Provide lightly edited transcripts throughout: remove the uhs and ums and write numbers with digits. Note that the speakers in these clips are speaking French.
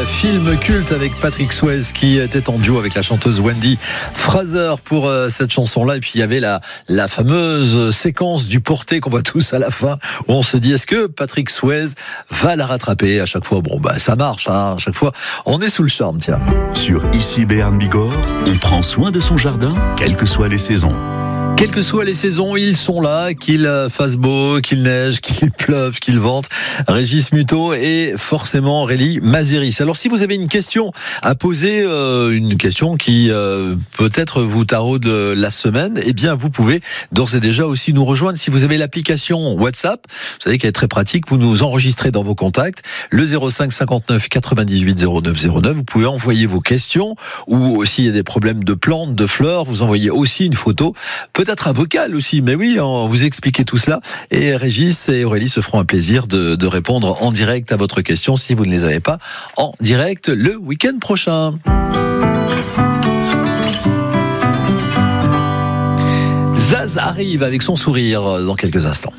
film culte avec Patrick Swayze qui était en duo avec la chanteuse Wendy Fraser pour cette chanson-là. Et puis il y avait la fameuse séquence du porté qu'on voit tous à la fin où on se dit est-ce que Patrick Swayze va la rattraper à chaque fois? Bon, ça marche, hein, à chaque fois. On est sous le charme, tiens. Sur Ici Béarn Bigorre, on prend soin de son jardin, quelles que soient les saisons. Quelles que soient les saisons, ils sont là, qu'il fasse beau, qu'il neige, qu'il pleuve, qu'il vente. Régis Muto et forcément Aurélie Maziris. Alors si vous avez une question à poser, une question qui peut-être vous taraude la semaine, eh bien vous pouvez d'ores et déjà aussi nous rejoindre. Si vous avez l'application WhatsApp, vous savez qu'elle est très pratique, vous nous enregistrez dans vos contacts, le 05 59 98 09 09. Vous pouvez envoyer vos questions ou s'il y a des problèmes de plantes, de fleurs, vous envoyez aussi une photo, peut-être un vocal aussi, mais oui, on vous expliquez tout cela et Régis et Aurélie se feront un plaisir de répondre en direct à votre question si vous ne les avez pas en direct le week-end prochain. Zaz arrive avec son sourire dans quelques instants.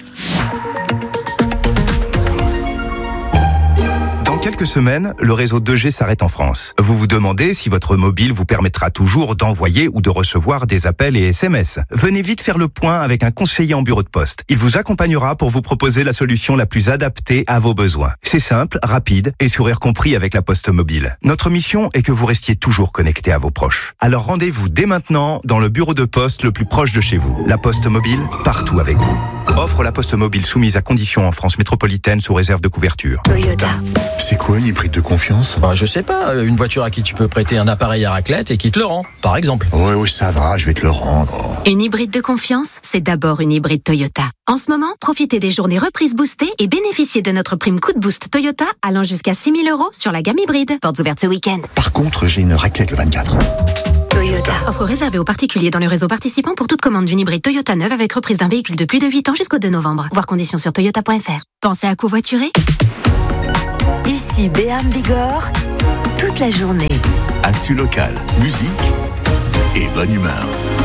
Dans quelques semaines, le réseau 2G s'arrête en France. Vous vous demandez si votre mobile vous permettra toujours d'envoyer ou de recevoir des appels et SMS. Venez vite faire le point avec un conseiller en bureau de poste. Il vous accompagnera pour vous proposer la solution la plus adaptée à vos besoins. C'est simple, rapide et sourire compris avec la Poste Mobile. Notre mission est que vous restiez toujours connecté à vos proches. Alors rendez-vous dès maintenant dans le bureau de poste le plus proche de chez vous. La Poste Mobile, partout avec vous. Offre la Poste Mobile soumise à conditions en France métropolitaine sous réserve de couverture. Toyota. C'est quoi une hybride de confiance? Je sais pas, une voiture à qui tu peux prêter un appareil à raclette et qui te le rend, par exemple. Oui, ça va, je vais te le rendre. Une hybride de confiance, c'est d'abord une hybride Toyota. En ce moment, profitez des journées reprises boostées et bénéficiez de notre prime coup de boost Toyota allant jusqu'à 6 000 € sur la gamme hybride. Portes ouvertes ce week-end. Par contre, j'ai une raclette le 24. Toyota. Offre réservée aux particuliers dans le réseau participant pour toute commande d'une hybride Toyota neuve avec reprise d'un véhicule de plus de 8 ans jusqu'au 2 novembre. Voir conditions sur toyota.fr. Pensez à covoiturer? Ici Béarn Bigorre, toute la journée. Actu local, musique et bonne humeur.